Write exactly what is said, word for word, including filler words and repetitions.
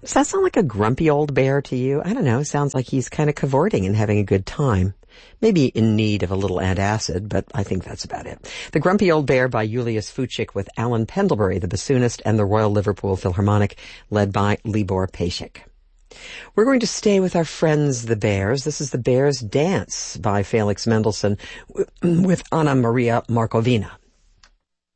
Does that sound like a grumpy old bear to you? I don't know. Sounds like he's kind of cavorting and having a good time. Maybe in need of a little antacid, but I think that's about it. The Grumpy Old Bear by Julius Fuchik with Alan Pendlebury, the bassoonist, and the Royal Liverpool Philharmonic, led by Libor Pesik. We're going to stay with our friends the Bears. This is The Bears' Dance by Felix Mendelssohn with Anna Maria Markovina.